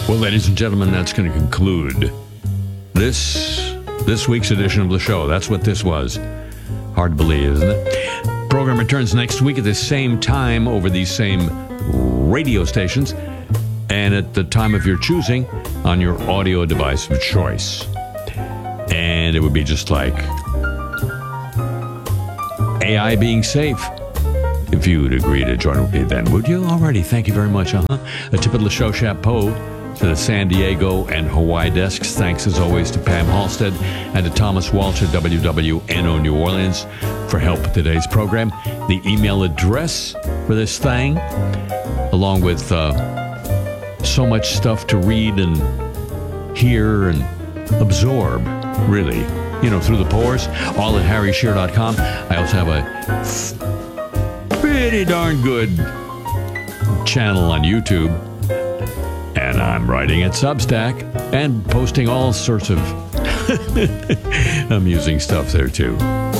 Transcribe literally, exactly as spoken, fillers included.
Well, ladies and gentlemen, that's going to conclude this this week's edition of the show. That's what this was. Hard to believe, isn't it? Program returns next week at the same time over these same radio stations and at the time of your choosing on your audio device of choice. And it would be just like A I being safe. If you would agree to join with me then, would you? Alrighty, thank you very much. Uh-huh. A tip of the show chapeau to the San Diego and Hawaii desks. Thanks as always to Pam Halstead and to Thomas Walsh at W W N O New Orleans for help with today's program. The email address for this thing, along with uh, so much stuff to read and hear and absorb, really, you know, through the pores, all at harry shearer dot com. I also have a pretty darn good channel on YouTube. And I'm writing at Substack and posting all sorts of amusing stuff there, too.